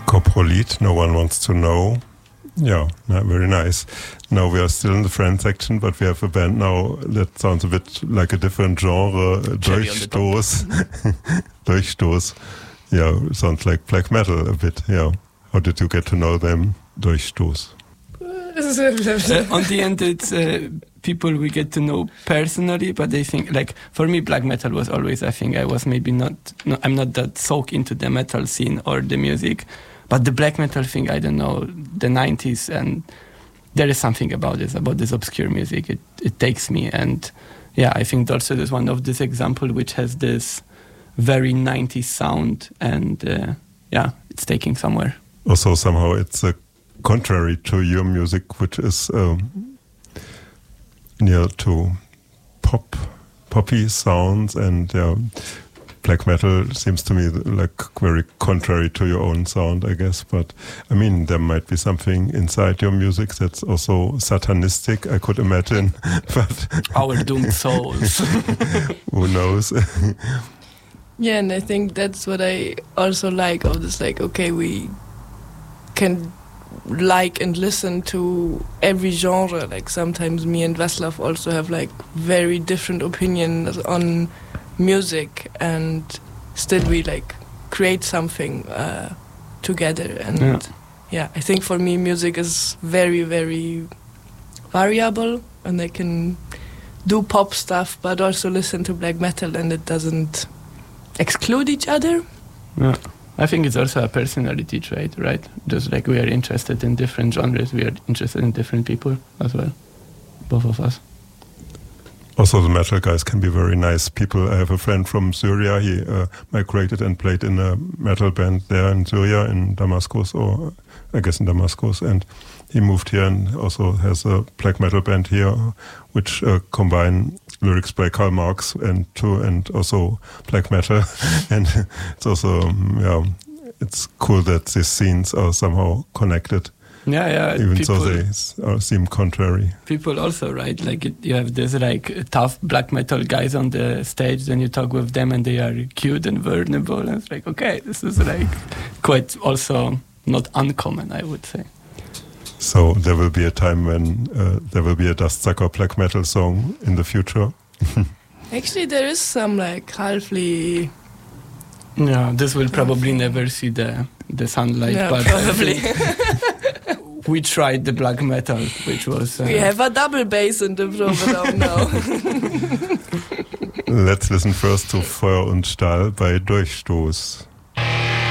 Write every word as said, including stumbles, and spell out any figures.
Coprolite, No One Wants to Know. Yeah, very nice. Now we are still in the Friend section, but we have a band now that sounds a bit like a different genre. Durchstoß. Durchstoß. Yeah, sounds like black metal a bit. Yeah. How did you get to know them? Durchstoß. uh, on the end, it's uh, people we get to know personally, but they think, like, for me, black metal was always, I think I was maybe not, no, I'm not that soaked into the metal scene or the music. But the black metal thing, I don't know, the nineties, and there is something about this, about this obscure music. It it takes me, and yeah, I think Dorset is one of this example which has this very nineties sound, and uh, yeah, it's taking somewhere. Also, somehow it's uh, contrary to your music, which is um, near to pop, poppy sounds, and yeah. Black metal seems to me like very contrary to your own sound, I guess. But I mean, there might be something inside your music that's also satanistic, I could imagine. But our doomed souls. Who knows? Yeah, and I think that's what I also like of this. Like, okay, we can like and listen to every genre. Like sometimes me and Vaslav also have like very different opinions on music, and still we like create something uh, together. And yeah. yeah, I think for me music is very, very variable, and I can do pop stuff but also listen to black metal, and it doesn't exclude each other. Yeah. I think it's also a personality trait, right? Just like we are interested in different genres, we are interested in different people as well, both of us. Also, the metal guys can be very nice people. I have a friend from Syria. He uh, migrated and played in a metal band there in Syria, in Damascus, or I guess in Damascus. And he moved here and also has a black metal band here, which uh, combine lyrics by Karl Marx and to and also black metal. And it's also um, yeah, it's cool that these scenes are somehow connected. Yeah, yeah. Even people, though they uh, seem contrary. People also, right? Like it, you have this like tough black metal guys on the stage, then you talk with them and they are cute and vulnerable, and it's like, okay, this is like quite also not uncommon, I would say. So there will be a time when uh, there will be a Dustsucker black metal song in the future. Actually, there is some like halfly. Yeah, this will probably never see the the sunlight, yeah, but probably. We tried the black metal, which was... Uh, we have a double bass in the program now. Let's listen first to Feuer und Stahl bei Durchstoß.